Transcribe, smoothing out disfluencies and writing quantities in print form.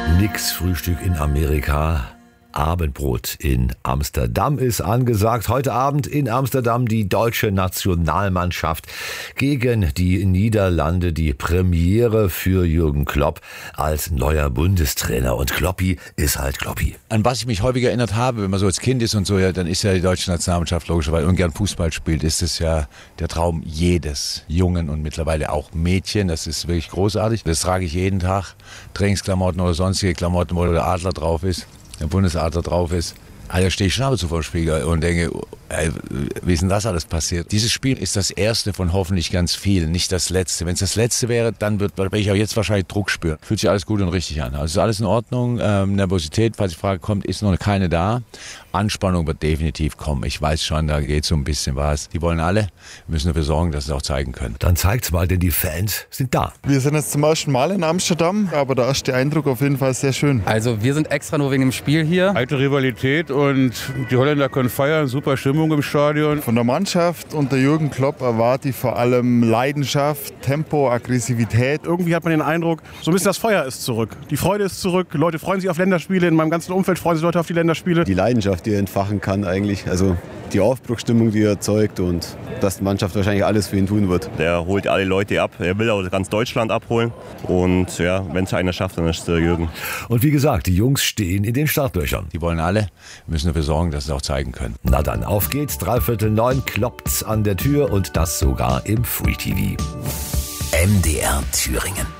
Nix Frühstück in Amerika. Abendbrot in Amsterdam ist angesagt. Heute Abend in Amsterdam die deutsche Nationalmannschaft gegen die Niederlande. Die Premiere für Jürgen Klopp als neuer Bundestrainer. Und Kloppi ist halt Kloppi. An was ich mich häufig erinnert habe, wenn man so als Kind ist und so, ja, dann ist ja die deutsche Nationalmannschaft logischerweise und gern Fußball spielt, ist es ja der Traum jedes Jungen und mittlerweile auch Mädchen. Das ist wirklich großartig. Das trage ich jeden Tag. Trainingsklamotten oder sonstige Klamotten, wo der Adler drauf ist. Der Bundesadler drauf ist, da stehe ich schon ab und zu vor dem Spiegel und denke, wie ist denn das alles passiert? Dieses Spiel ist das erste von hoffentlich ganz vielen, nicht das letzte. Wenn es das letzte wäre, dann werde ich auch jetzt wahrscheinlich Druck spüren. Fühlt sich alles gut und richtig an. Also ist alles in Ordnung. Nervosität, falls die Frage kommt, ist noch keine da. Anspannung wird definitiv kommen. Ich weiß schon, da geht so ein bisschen was. Die wollen alle, wir müssen dafür sorgen, dass sie es auch zeigen können. Dann zeigt's mal, denn die Fans sind da. Wir sind jetzt zum ersten Mal in Amsterdam, aber der erste Eindruck auf jeden Fall sehr schön. Also wir sind extra nur wegen dem Spiel hier. Alte Rivalität und die Holländer können feiern, super Stimmung im Stadion. Von der Mannschaft unter Jürgen Klopp erwarte ich vor allem Leidenschaft, Tempo, Aggressivität. Irgendwie hat man den Eindruck, so ein bisschen das Feuer ist zurück. Die Freude ist zurück, Leute freuen sich auf Länderspiele. In meinem ganzen Umfeld freuen sich Leute auf die Länderspiele. Die Leidenschaft, die er entfachen kann eigentlich, also die Aufbruchsstimmung, die er erzeugt und dass die Mannschaft wahrscheinlich alles für ihn tun wird. Der holt alle Leute ab, er will auch ganz Deutschland abholen und ja, wenn es einer schafft, dann ist es der Jürgen. Und wie gesagt, die Jungs stehen in den Startlöchern. Die wollen alle, wir müssen dafür sorgen, dass sie es auch zeigen können. Na dann, auf geht's, 8:45 kloppt's an der Tür und das sogar im Free TV. MDR Thüringen.